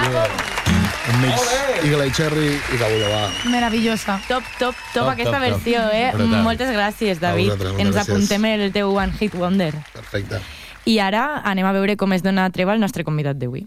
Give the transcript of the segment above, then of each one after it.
Un mix Eagle Eye Cherry i Cabo de Va. Meravellosa. Top aquesta versió, Brutal. Moltes gràcies, David. Ens apuntem el teu One Hit Wonder. Perfecte. I ara anem a veure com es dona treva al nostre convidat d'avui.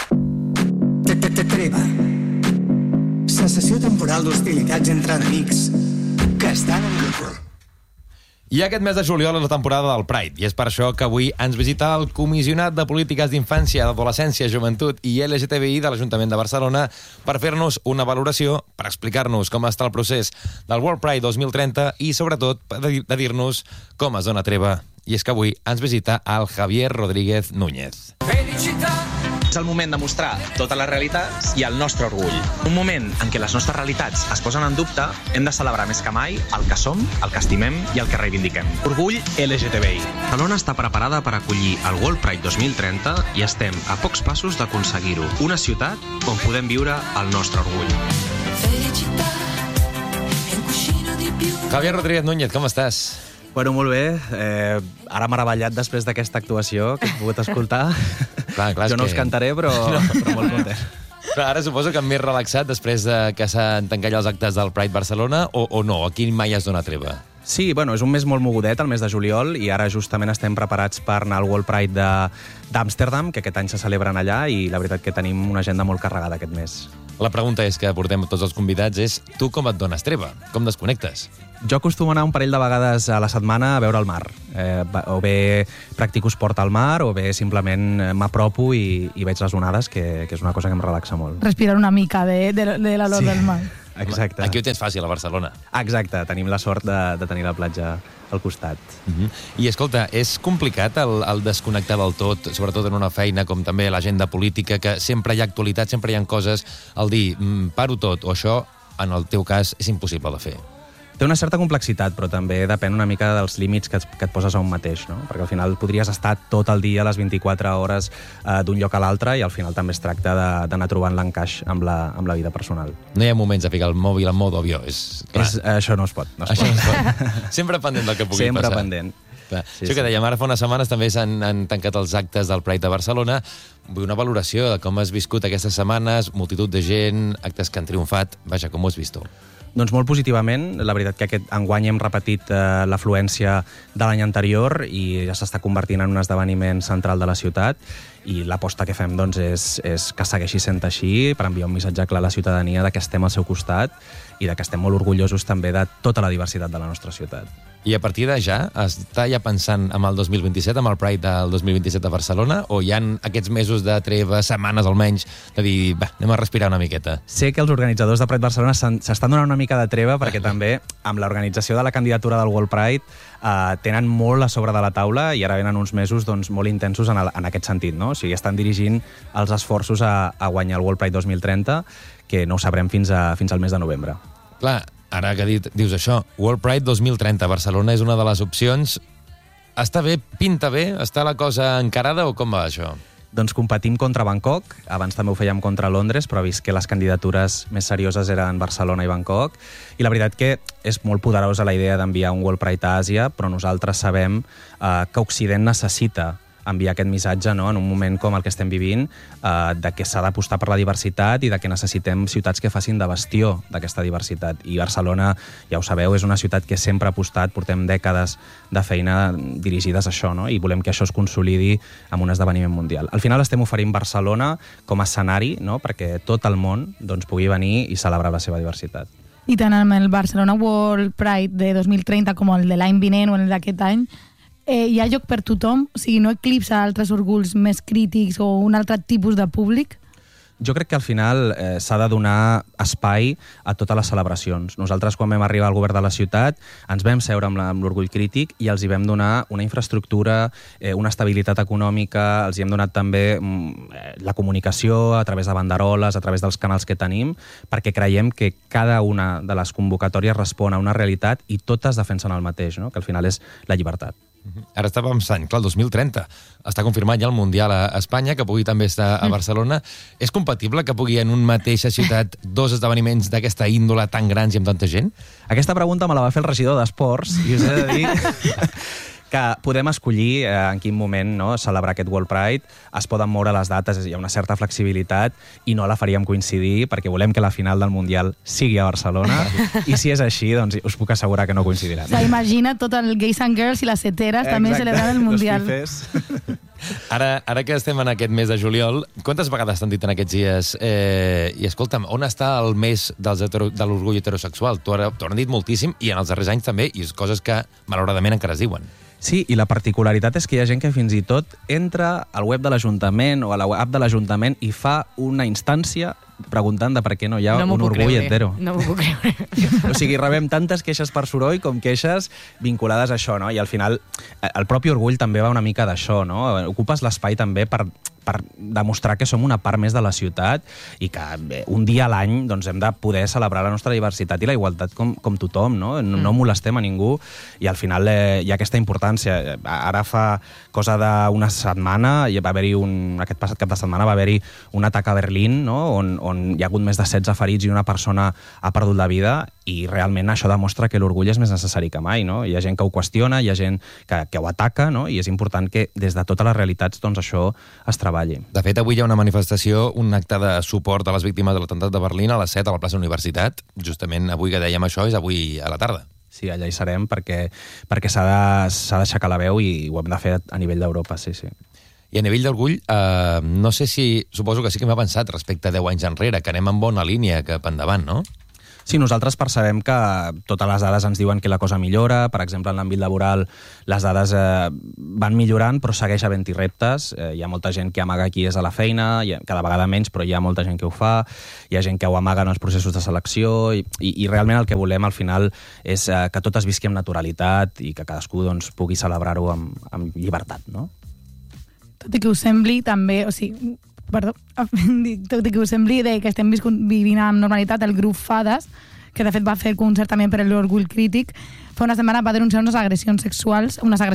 Treva. Cessació temporal d'hostilitats entre enemics que estan en grup. I aquest mes de juliol és la temporada del Pride, i és per això que avui ens visita el comissionat de polítiques d'infància, adolescència, joventut i LGTBI de l'Ajuntament de Barcelona per fer-nos una valoració, per explicar-nos com està el procés del World Pride 2030 i, sobretot, de dir-nos com es dona treva. I és que avui ens visita el Javier Rodríguez Núñez. És el moment de mostrar totes les realitats i el nostre orgull. Un moment en què les nostres realitats es posen en dubte, hem de celebrar més que mai el que som, el que estimem i el que reivindiquem. Orgull LGTBI. Barcelona està preparada per acollir el World Pride 2030 i estem a pocs passos d'aconseguir-ho. Una ciutat on podem viure el nostre orgull. Javier Rodríguez Núñez, com estàs? Bueno, molt bé. Ara meravellat després d'aquesta actuació que he pogut escoltar. Clar, jo no us cantaré, però molt content. Clar, ara suposo que més relaxat després que s'han tancat ja els actes del Pride Barcelona o no? Aquí mai es dona treva? Sí, bueno, és un mes molt mogudet, el mes de juliol, i ara justament estem preparats per anar al World Pride d'Amsterdam, que aquest any se celebren allà, i la veritat que tenim una agenda molt carregada aquest mes. La pregunta és que portem tots els convidats és tu com et dones treva? Com desconnectes? Jo acostumo a anar un parell de vegades a la setmana a veure el mar. O bé practico esport al mar, o bé simplement m'apropo i veig les onades, que és una cosa que em relaxa molt. Respirar una mica de l'olor del mar. Exacte. Aquí ho tens fàcil, a Barcelona. Exacte, tenim la sort de tenir la platja al costat. I escolta, és complicat el desconnectar del tot, sobretot en una feina com també l'agenda política, que sempre hi ha actualitat, sempre hi ha coses, al dir paro tot, o això, en el teu cas, és impossible de fer. Té una certa complexitat, però també depèn una mica dels límits que et poses a un mateix, no? Perquè al final podries estar tot el dia, les 24 hores, d'un lloc a l'altre, i al final també es tracta d'anar trobant l'encaix amb la vida personal. No hi ha moments de ficar el mòbil en modo avió, Això no es pot. Sempre pendent del que pugui Sempre passar. Sempre pendent. Sí, això que dèiem, ara fa unes setmanes també s'han tancat els actes del Pride de Barcelona. Vull una valoració de com has viscut aquestes setmanes, multitud de gent, actes que han triomfat. Vaja, com ho has vist tu? Doncs molt positivament. La veritat que aquest enguany hem repetit l'afluència de l'any anterior i ja s'està convertint en un esdeveniment central de la ciutat, i l'aposta que fem doncs, és que segueixi sent així, per enviar un missatge clar a la ciutadania de que estem al seu costat i de que estem molt orgullosos també de tota la diversitat de la nostra ciutat. I a partir de ja, està ja pensant en el 2027, amb el Pride del 2027 a Barcelona, o hi ha aquests mesos de treva, setmanes almenys, de dir, va, anem a respirar una miqueta? Sé que els organitzadors de Pride Barcelona s'estan donant una mica de treva, perquè també amb l'organització de la candidatura del World Pride tenen molt a sobre de la taula, i ara venen uns mesos doncs, molt intensos en aquest sentit, no? O sigui, estan dirigint els esforços a guanyar el World Pride 2030, que no ho sabrem fins al mes de novembre. Clar, ara que dius això, World Pride 2030 a Barcelona és una de les opcions. Està bé? Pinta bé? Està la cosa encarada o com va això? Doncs competim contra Bangkok, abans també ho fèiem contra Londres, però vist que les candidatures més serioses eren Barcelona i Bangkok, i la veritat que és molt poderosa la idea d'enviar un World Pride a Àsia, però nosaltres sabem que Occident necessita enviar aquest missatge, no?, en un moment com el que estem vivint, de que s'ha d'apostar per la diversitat i de que necessitem ciutats que facin de bastió d'aquesta diversitat. I Barcelona, ja ho sabeu, és una ciutat que sempre ha apostat, portem dècades de feina dirigides a això, no?, i volem que això es consolidi amb un esdeveniment mundial. Al final estem oferint Barcelona com a escenari, no?, perquè tot el món doncs, pugui venir i celebrar la seva diversitat. I tant amb el Barcelona World Pride de 2030 com el de l'any vinent o el d'aquest any, hi ha lloc per tothom? O sigui, no eclipsa altres orgulls més crítics o un altre tipus de públic? Jo crec que al final s'ha de donar espai a totes les celebracions. Nosaltres, quan vam arribar al govern de la ciutat, ens vam seure amb l'orgull crític i els hi vam donar una infraestructura, una estabilitat econòmica, els hi hem donat també la comunicació a través de banderoles, a través dels canals que tenim, perquè creiem que cada una de les convocatòries respon a una realitat i totes defensen el mateix, no?, que al final és la llibertat. Ara està pensant, clar, el 2030 està confirmat ja el Mundial a Espanya, que pugui també estar a Barcelona. És compatible que pugui en una mateixa ciutat dos esdeveniments d'aquesta índola tan grans i amb tanta gent? Aquesta pregunta me la va fer el regidor d'Esports i us he de dir que podem escollir en quin moment celebrar aquest World Pride, es poden moure les dates, hi ha una certa flexibilitat i no la faríem coincidir perquè volem que la final del Mundial sigui a Barcelona i si és així, doncs us puc assegurar que no coincidiran. O sigui, imagina tot el Gays and Girls i les seteres també celebrant el Mundial. Ara que estem en aquest mes de juliol, quantes vegades t'han dit en aquests dies i escolta'm, on està el mes de l'orgull heterosexual? T'ho han dit moltíssim i en els darrers anys també, i és coses que malauradament encara es diuen. Sí, i la particularitat és que hi ha gent que fins i tot entra al web de l'Ajuntament o a la app de l'Ajuntament i fa una instància preguntant de per què no hi ha un orgull hetero. No m'ho puc creure. O sigui, rebem tantes queixes per soroll com queixes vinculades a això, no? I al final el propi orgull també va una mica d'això, no? Ocupes l'espai també per demostrar que som una part més de la ciutat i que un dia a l'any doncs, hem de poder celebrar la nostra diversitat i la igualtat com tothom, no? No molestem a ningú i al final hi ha aquesta importància. Ara fa cosa d'una setmana, aquest passat cap de setmana va haver-hi un atac a Berlín, no? on hi ha hagut més de 16 ferits i una persona ha perdut la vida i realment això demostra que l'orgull és més necessari que mai, no? Hi ha gent que ho qüestiona, hi ha gent que ho ataca, no? I és important que des de totes les realitats doncs, això es treballi. De fet, avui hi ha una manifestació, un acte de suport a les víctimes de l'atemptat de Berlín a les 7 a la plaça Universitat. Justament avui que dèiem això és avui a la tarda. Sí, allà hi serem perquè s'ha d'aixecar la veu i ho hem de fer a nivell d'Europa, sí. I a nivell d'orgull, no sé si... Suposo que sí que m'ha pensat respecte a 10 anys enrere, que anem en bona línia cap endavant, no? Sí, nosaltres percebem que totes les dades ens diuen que la cosa millora. Per exemple, en l'àmbit laboral les dades van millorant, però segueix havent-hi reptes. Hi ha molta gent que amaga qui és a la feina, cada vegada menys, però hi ha molta gent que ho fa. Hi ha gent que ho amaga en els processos de selecció i realment el que volem al final és que tot es visqui amb naturalitat i que cadascú doncs, pugui celebrar-ho amb llibertat, no? Tot i que us sembli també, tot i que us sembli que estem vivint amb normalitat el grup Fades, que de fet va fer concert també per l'Orgull Crític, fa una setmana va denunciar unes agressions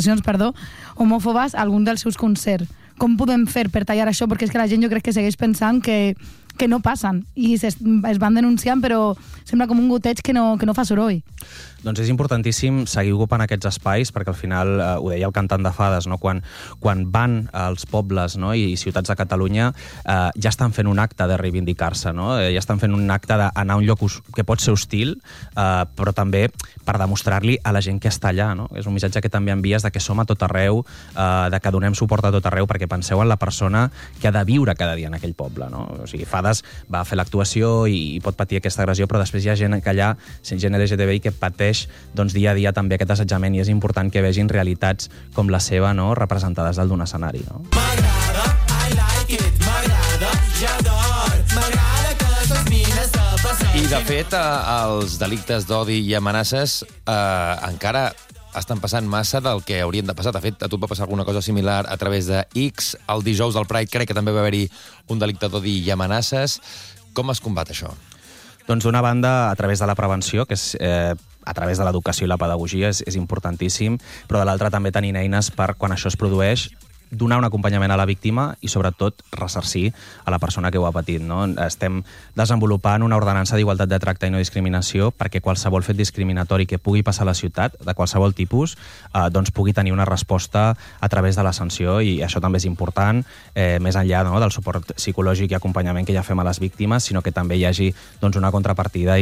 homòfobes a algun dels seus concerts. Com podem fer per tallar això? Perquè és que la gent jo crec que segueix pensant que no passen i es van denunciant però sembla com un goteig que no fa soroll. Doncs és importantíssim seguir ocupant aquests espais perquè al final, ho deia el cantant de Fades, no? Quan van als pobles, no? I ciutats de Catalunya ja estan fent un acte de reivindicar-se, no? Ja estan fent un acte d'anar a un lloc que pot ser hostil, però també per demostrar-li a la gent que està allà, no? És un missatge que també envies de que som a tot arreu, de que donem suport a tot arreu, perquè penseu en la persona que ha de viure cada dia en aquell poble, no? O sigui, Fades va fer l'actuació i pot patir aquesta agressió, però després hi ha gent que allà, gent LGTBI, que pateix doncs, dia a dia també aquest assetjament i és important que vegin realitats com la seva, no? Representades dalt d'un escenari, no? M'agrada, I like it, m'agrada, j'ador, m'agrada que les mines de passar. I de fet, els delictes d'odi i amenaces encara estan passant massa del que haurien de passar. De fet, a tu et va passar alguna cosa similar a través de X. El dijous del Pride crec que també va haver-hi un delicte d'odi i amenaces. Com es combat això? Doncs d'una banda, a través de la prevenció, que és a través de l'educació i la pedagogia, és importantíssim, però de l'altra també tenint eines per, quan això es produeix, donar un acompanyament a la víctima i, sobretot, ressarcir a la persona que ho ha patit, no? Estem desenvolupant una ordenança d'igualtat de tracte i no discriminació perquè qualsevol fet discriminatori que pugui passar a la ciutat, de qualsevol tipus, doncs pugui tenir una resposta a través de la sanció i això també és important, més enllà, no, del suport psicològic i acompanyament que ja fem a les víctimes, sinó que també hi hagi doncs, una contrapartida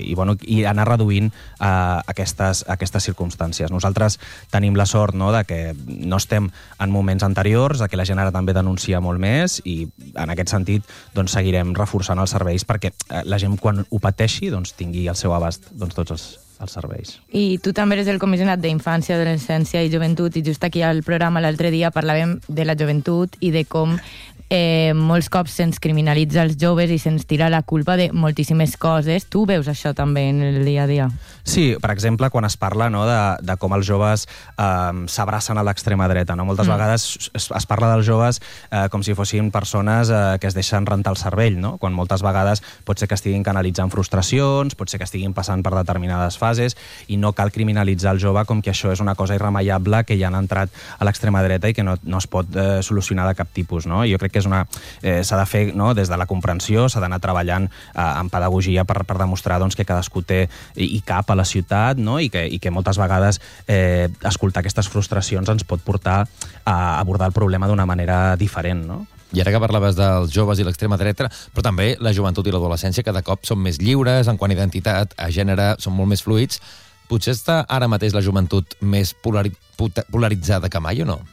i anar reduint aquestes circumstàncies. Nosaltres tenim la sort, no, de que no estem en moments anteriors, que la gent ara també denuncia molt més i en aquest sentit doncs, seguirem reforçant els serveis perquè la gent quan ho pateixi doncs, tingui al seu abast doncs, tots els serveis. I tu també eres el comissionat d'Infància, Adolescència i Joventut i just aquí al programa l'altre dia parlàvem de la joventut i de com molts cops se'ns criminalitza els joves i se'ns tira la culpa de moltíssimes coses. Tu veus això també en el dia a dia? Sí, per exemple, quan es parla, no, de com els joves s'abracen a l'extrema dreta. No? Moltes vegades es parla dels joves com si fossin persones que es deixen rentar el cervell, no? Quan moltes vegades pot ser que estiguin canalitzant frustracions, pot ser que estiguin passant per determinades fases i no cal criminalitzar el jove com que això és una cosa irremeiable que ja han entrat a l'extrema dreta i que no es pot solucionar de cap tipus. No? Jo crec que que s'ha de fer, no?, des de la comprensió, s'ha d'anar treballant en pedagogia per demostrar, doncs, que cadascú té i cap a la ciutat, no?, i que moltes vegades escoltar aquestes frustracions ens pot portar a abordar el problema d'una manera diferent, no? I ara que parlaves dels joves i l'extrema dreta, però també la joventut i l'adolescència cada cop són més lliures en quant a identitat, a gènere, són molt més fluids. Potser està ara mateix la joventut més polaritzada que mai o no?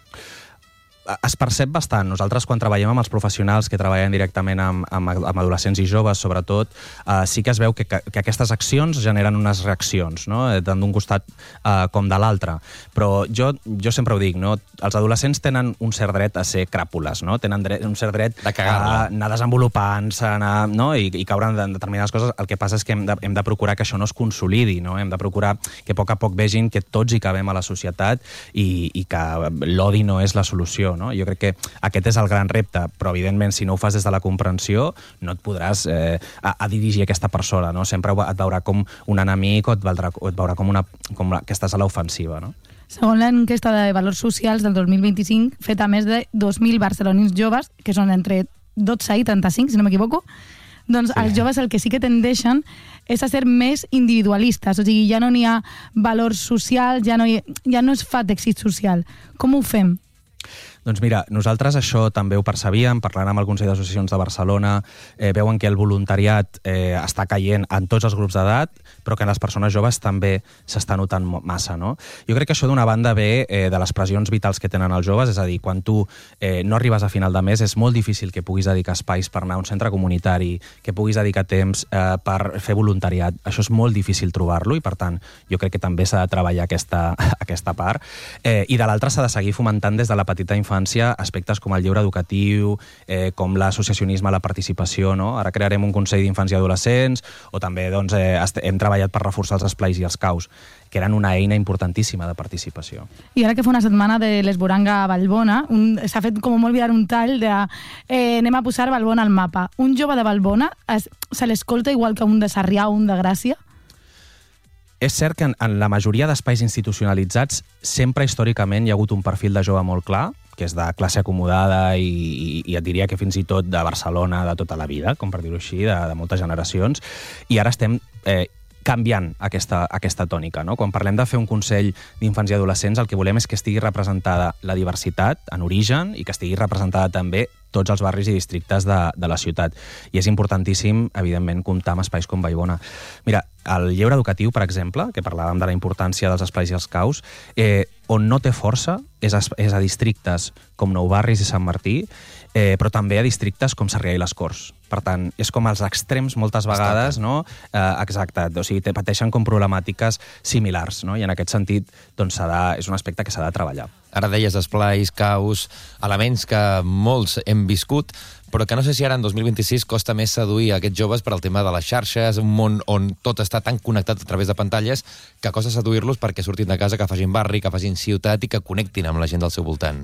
Es percep bastant. Nosaltres, quan treballem amb els professionals que treballen directament amb adolescents i joves, sobretot, sí que es veu que aquestes accions generen unes reaccions, no?, tant d'un costat com de l'altre. Però jo sempre ho dic, no?, els adolescents tenen un cert dret a ser cràpules, no?, tenen un cert dret de cagar-la, anar desenvolupant-se, no?, i caure en determinades coses. El que passa és que hem de procurar que això no es consolidi, no?, hem de procurar que a poc vegin que tots hi cabem a la societat i que l'odi no és la solució, no? Jo crec que aquest és el gran repte, però evidentment si no ho fas des de la comprensió no et podràs a dirigir aquesta persona, no? Sempre et veurà com un enemic o et veurà com que estàs a l'ofensiva, no? Segons l'enquesta de valors socials del 2025, feta a més de 2.000 barcelonins joves, que són entre 12 i 35, si no m'equivoco, doncs els joves el que sí que tendeixen és a ser més individualistes, o sigui, ja no n'hi ha valors socials, ja no es fa d'èxit social. Com ho fem? Doncs mira, nosaltres això també ho percebíem, parlant amb el Consell d'Associacions de Barcelona, veuen que el voluntariat està caient en tots els grups d'edat, però que en les persones joves també s'està notant massa, no? Jo crec que això d'una banda ve de les pressions vitals que tenen els joves, és a dir, quan tu no arribes a final de mes és molt difícil que puguis dedicar espais per anar a un centre comunitari, que puguis dedicar temps per fer voluntariat. Això és molt difícil trobar-lo i, per tant, jo crec que també s'ha de treballar aquesta part. I de l'altra s'ha de seguir fomentant des de la petita infància aspectes com el lleure educatiu, com l'associacionisme, la participació, no? Ara crearem un Consell d'Infants i Adolescents, o també doncs, hem treballat per reforçar els esplais i els caus, que eren una eina importantíssima de participació. I ara que fa una setmana de l'Esboranga a Vallbona, s'ha fet com molt viral un tall de anem a posar Vallbona al mapa. Un jove de Vallbona se l'escolta igual que un de Sarrià o un de Gràcia? És cert que en la majoria d'espais institucionalitzats sempre històricament hi ha hagut un perfil de jove molt clar, que és de classe acomodada i et diria que fins i tot de Barcelona de tota la vida, com per dir-ho així, de moltes generacions, i ara estem canviant aquesta tònica, no? Quan parlem de fer un Consell d'Infants i Adolescents, el que volem és que estigui representada la diversitat en origen i que estigui representada també tots els barris i districtes de la ciutat. I és importantíssim, evidentment, comptar amb espais com Vallbona. Mira, el lleure educatiu, per exemple, que parlàvem de la importància dels espais i els caus, on no té força és a districtes com Nou Barris i Sant Martí, però també a districtes com Sarrià i les Corts. Per tant, és com els extrems moltes vegades, no? Exacte, o sigui, pateixen com problemàtiques similars, no? I en aquest sentit, doncs, és un aspecte que s'ha de treballar. Ara deies esplais, caus, elements que molts hem viscut, però que no sé si ara en 2026 costa més seduir aquests joves per al tema de les xarxes, un món on tot està tan connectat a través de pantalles que costa seduir-los perquè surtin de casa, que facin barri, que facin ciutat i que connectin amb la gent del seu voltant.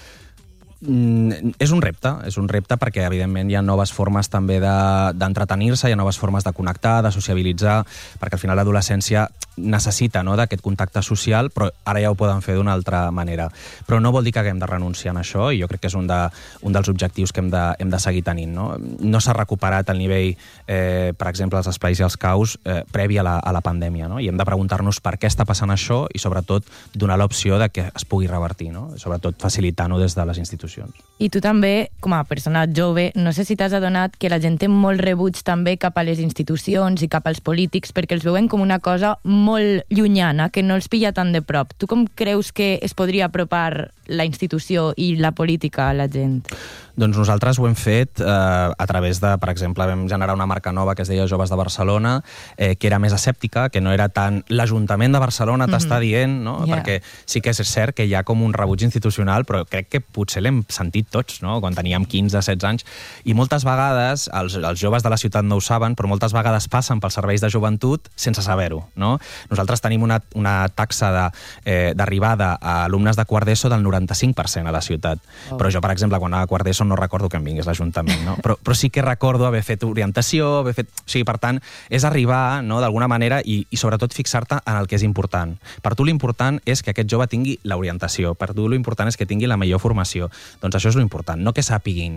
És un repte perquè evidentment hi ha noves formes també d'entretenir-se, hi ha noves formes de connectar, de sociabilitzar, perquè al final l'adolescència necessita, no?, d'aquest contacte social, però ara ja ho poden fer d'una altra manera. Però no vol dir que haguem de renunciar a això, i jo crec que és un dels objectius que hem de seguir tenint, no? No s'ha recuperat el nivell, per exemple, els espais i els caus previ a la pandèmia, no? I hem de preguntar-nos per què està passant això i sobretot donar l'opció de que es pugui revertir, no? Sobretot facilitant-ho des de les institucions. I tu també, com a persona jove, no sé si t'has adonat que la gent té molt rebuig també cap a les institucions i cap als polítics perquè els veuen com una cosa molt llunyana, que no els pilla tan de prop. Tu com creus que es podria apropar la institució i la política a la gent? Doncs nosaltres ho hem fet a través de, per exemple, vam generar una marca nova que es deia Joves de Barcelona, que era més escèptica, que no era tant l'Ajuntament de Barcelona t'està dient, no? Perquè sí que és cert que hi ha com un rebuig institucional, però crec que potser l'hem sentit tots, no? Quan teníem 15-16 anys, i moltes vegades, els joves de la ciutat no ho saben, però moltes vegades passen pels serveis de joventut sense saber-ho, no? Nosaltres tenim una taxa d'arribada a alumnes de quart d'ESO del 95% a la ciutat. Però jo, per exemple, quan anava a quart d'ESO no recordo que em vingués l'Ajuntament, no? Però sí que recordo haver fet orientació, O sigui, per tant, és arribar, no?, d'alguna manera i sobretot fixar-te en el que és important. Per tu l'important és que aquest jove tingui l'orientació, per tu l'important és que tingui la millor formació. Doncs això és l'important, no que sàpiguin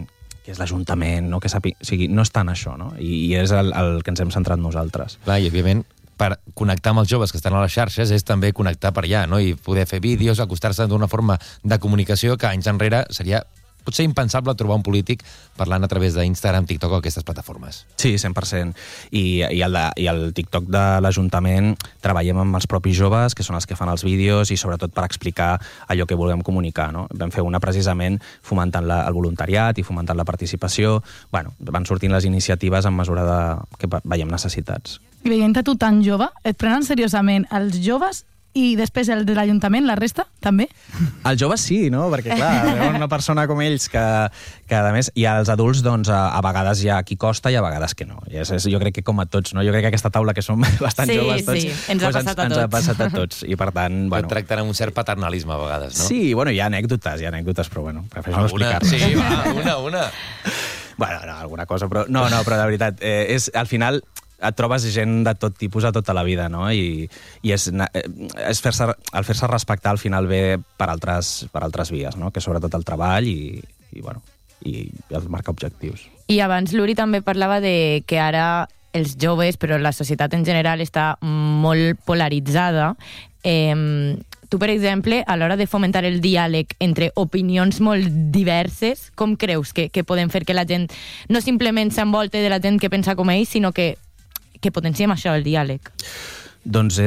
és l'Ajuntament, no? O sigui, no és tant això, no? I és el que ens hem centrat nosaltres. Clar, i òbviament, per connectar amb els joves que estan a les xarxes és també connectar per allà, no? I poder fer vídeos, acostar-se d'una forma de comunicació que anys enrere seria potser impensable trobar un polític parlant a través d'Instagram, TikTok o aquestes plataformes. Sí, 100%. I el TikTok de l'Ajuntament treballem amb els propis joves, que són els que fan els vídeos, i sobretot per explicar allò que volem comunicar, no? Vam fer una precisament fomentant el voluntariat i fomentant la participació. Bueno, van sortint les iniciatives en mesura que veiem necessitats. I veient a tu tan jove, et prenen seriosament els joves i després el de l'Ajuntament, la resta, també? Els joves sí, no? Perquè, clar, veuen una persona com ells que a més, i als adults, doncs, a vegades hi ha qui costa i a vegades que no. I jo crec que com a tots, no? Jo crec que aquesta taula que som bastant joves tots, sí, ens ha passat a tots. I per tant, bueno... Et tracten amb un cert paternalisme a vegades, no? Sí, bueno, hi ha anècdotes, però bueno, prefereixo no explicar-les. Sí, va, una. Bueno, no, alguna cosa, però... No, però de veritat, al final et trobes gent de tot tipus a tota la vida, no? I el fer-se respectar al final ve per altres vies, no? Que sobretot el treball i el marcar objectius. I abans l'Uri també parlava de que ara els joves, però la societat en general està molt polaritzada. Tu, per exemple, a l'hora de fomentar el diàleg entre opinions molt diverses, com creus que podem fer que la gent no simplement s'envolte de la gent que pensa com ells, sinó que potenciem això, el diàleg? Doncs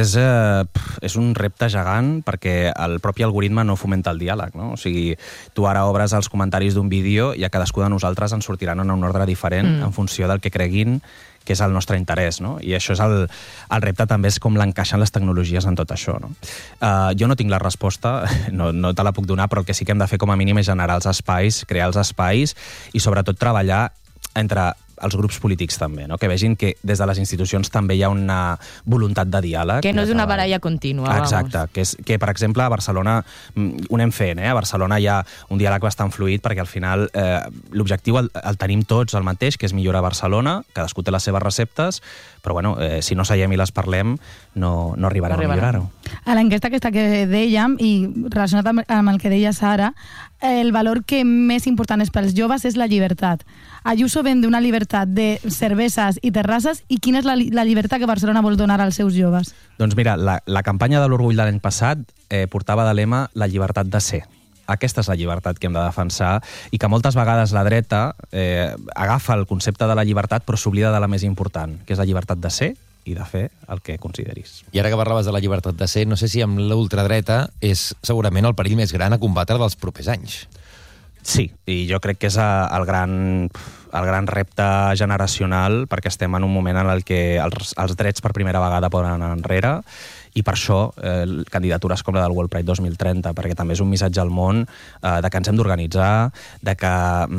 és un repte gegant perquè el propi algoritme no fomenta el diàleg, no? O sigui, tu ara obres els comentaris d'un vídeo i a cadascú de nosaltres ens sortiran en un ordre diferent en funció del que creguin que és el nostre interès, no? I això és el repte també, és com l'encaixen les tecnologies en tot això, no? Jo no tinc la resposta, no te la puc donar, però el que sí que hem de fer com a mínim és generar els espais, crear els espais i sobretot treballar entre els grups polítics també, no? Que vegin que des de les institucions també hi ha una voluntat de diàleg. Que no és una baralla contínua. Exacte, que per exemple a Barcelona ho anem fent, a Barcelona hi ha un diàleg bastant fluid perquè al final l'objectiu el tenim tots el mateix, que és millorar Barcelona, cadascú té les seves receptes, però bueno, si no seiem i les parlem no arribarem a millorar-ho. A l'enquesta aquesta que dèiem, i relacionat amb el que deies ara, el valor que més important és pels joves és la llibertat. Ayuso ven d'una llibertat de cerveses i terrasses, i quina és la llibertat que Barcelona vol donar als seus joves? Doncs mira, la campanya de l'Orgull de l'any passat portava de lema la llibertat de ser. Aquesta és la llibertat que hem de defensar i que moltes vegades la dreta agafa el concepte de la llibertat però s'oblida de la més important, que és la llibertat de ser i de fer el que consideris. I ara que parlaves de la llibertat de ser, no sé si amb l'ultradreta és segurament el perill més gran a combatre dels propers anys. Sí, i jo crec que és el gran repte generacional, perquè estem en un moment en el que els drets per primera vegada poden anar enrere, i per això candidatures com la del World Pride 2030, perquè també és un missatge al món de que ens hem d'organitzar, de que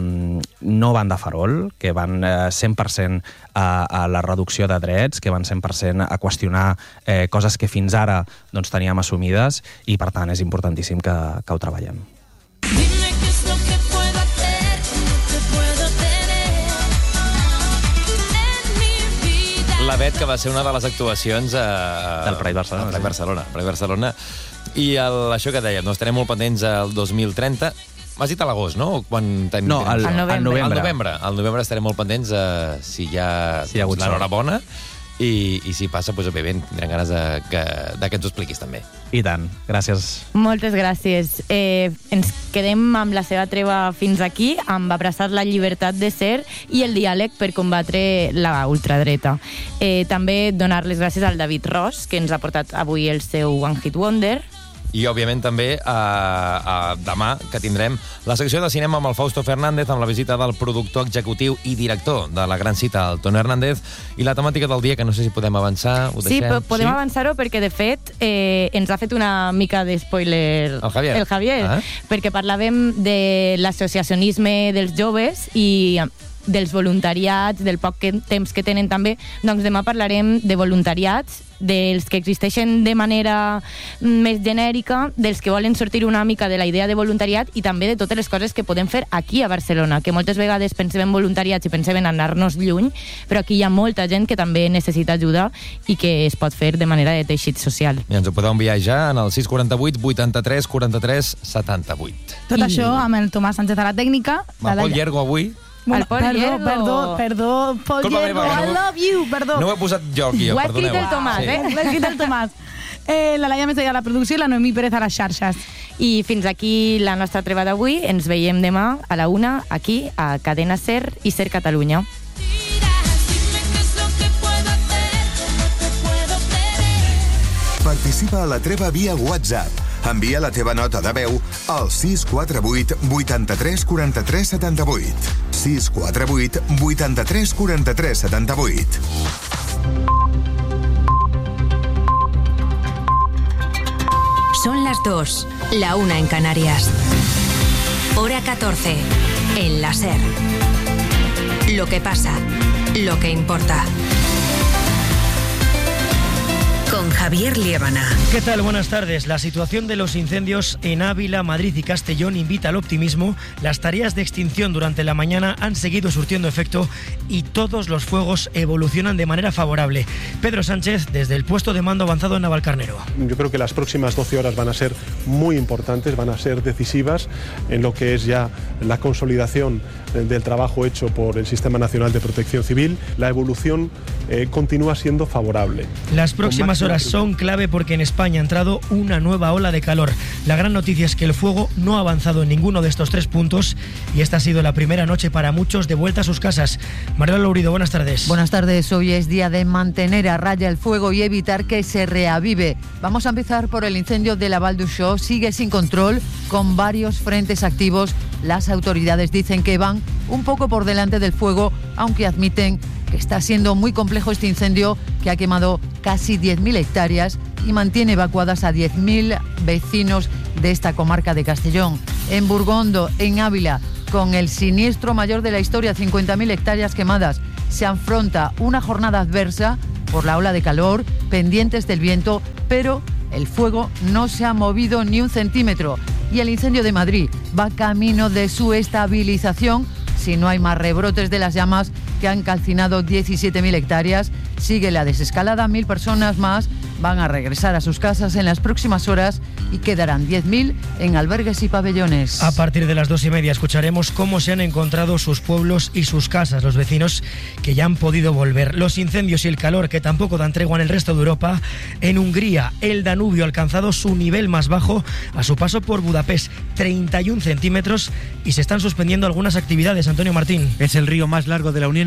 no van de farol, que van 100% a la reducció de drets, que van 100% a qüestionar coses que fins ara doncs, teníem assumides, i per tant és importantíssim que ho treballem. La Bet, que va ser una de les actuacions del Pride Barcelona. I això que dèiem, estarem molt pendents al 2030. M'has dit a l'agost, no? No, al novembre. Al novembre estarem molt pendents si hi ha l'enhorabona. I si passa, doncs, òbviament, tindrem ganes que ens ho expliquis també. I tant, gràcies. Moltes gràcies. Ens quedem amb la seva treva fins aquí, amb abraçar la llibertat de ser i el diàleg per combatre la ultradreta. També donar les gràcies al David Ros, que ens ha portat avui el seu One Hit Wonder. I, òbviament, també demà, que tindrem la secció de cinema amb el Fausto Fernández, amb la visita del productor executiu i director de la gran cita, el Tono Hernández, i la temàtica del dia, que no sé si podem avançar. Sí, podem avançar-ho, perquè, de fet, ens ha fet una mica de spoiler el Javier. Perquè parlàvem de l'associacionisme dels joves i dels voluntariats, del poc temps que tenen també. Doncs demà parlarem de voluntariats, dels que existeixen de manera més genèrica, dels que volen sortir una mica de la idea de voluntariat i també de totes les coses que podem fer aquí a Barcelona, que moltes vegades pensem en voluntariats i pensem en anar-nos lluny, però aquí hi ha molta gent que també necessita ajuda i que es pot fer de manera de teixit social. I ens ho podeu enviar ja en el 648 83 43 78. Tot això amb el Tomàs Sánchez a la tècnica. Mapol Llergo avui. El Pol Llerdo. Perdó, Pol Culpa Llerdo, meva, que I love you, perdó. No ho he posat jo aquí, Ho ha escrit perdoneu. el Tomàs, Sí. eh? L'ha escrit el Tomàs. La Laia Mestalla a la producció i la Noemí Pérez a les xarxes. I fins aquí la nostra treva d'avui. Ens veiem demà a la 1 aquí a Cadena SER i SER Catalunya. Participa a la treva via WhatsApp. Envia la teva nota de veu al 648 83 43 78. 648 83 43 78. Son las 2, la 1 en Canarias. Hora 14, en la SER. Lo que pasa, lo que importa. Con Javier Liébana. ¿Qué tal? Buenas tardes. La situación de los incendios en Ávila, Madrid y Castellón invita al optimismo. Las tareas de extinción durante la mañana han seguido surtiendo efecto y todos los fuegos evolucionan de manera favorable. Pedro Sánchez, desde el puesto de mando avanzado en Navalcarnero. Yo creo que las próximas 12 horas van a ser muy importantes, van a ser decisivas en lo que es ya la consolidación del trabajo hecho por el Sistema Nacional de Protección Civil. La evolución continúa siendo favorable. Las próximas horas son clave porque en España ha entrado una nueva ola de calor. La gran noticia es que el fuego no ha avanzado en ninguno de estos 3 puntos y esta ha sido la primera noche para muchos de vuelta a sus casas. Mariela Lourido, buenas tardes. Buenas tardes. Hoy es día de mantener a raya el fuego y evitar que se reavive. Vamos a empezar por el incendio de la Val d'Uixó. Sigue sin control, con varios frentes activos. Las autoridades dicen que van un poco por delante del fuego, aunque admiten que está siendo muy complejo este incendio que ha quemado casi 10.000 hectáreas y mantiene evacuadas a 10.000 vecinos de esta comarca de Castellón. En Burgondo, en Ávila, con el siniestro mayor de la historia, 50.000 hectáreas quemadas, se afronta una jornada adversa por la ola de calor, pendientes del viento, pero el fuego no se ha movido ni un centímetro. Y el incendio de Madrid va camino de su estabilización si no hay más rebrotes de las llamas que han calcinado 17.000 hectáreas. Sigue la desescalada, 1.000 personas más van a regresar a sus casas en las próximas horas y quedarán 10.000 en albergues y pabellones. A partir de las 2:30 escucharemos cómo se han encontrado sus pueblos y sus casas, los vecinos que ya han podido volver. Los incendios y el calor que tampoco dan tregua en el resto de Europa. En Hungría, el Danubio ha alcanzado su nivel más bajo a su paso por Budapest, 31 centímetros, y se están suspendiendo algunas actividades. Antonio Martín. Es el río más largo de la Unión